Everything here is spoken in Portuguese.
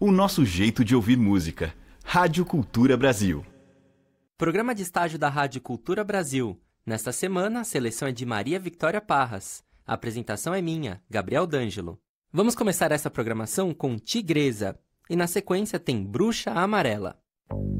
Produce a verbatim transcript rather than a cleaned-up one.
o nosso jeito de ouvir música. Rádio Cultura Brasil. Programa de estágio da Rádio Cultura Brasil. Nesta semana, a seleção é de Maria Victória Parras. A apresentação é minha, Gabriel D'Angelo. Vamos começar essa programação com Tigresa. E na sequência tem Bruxa Amarela.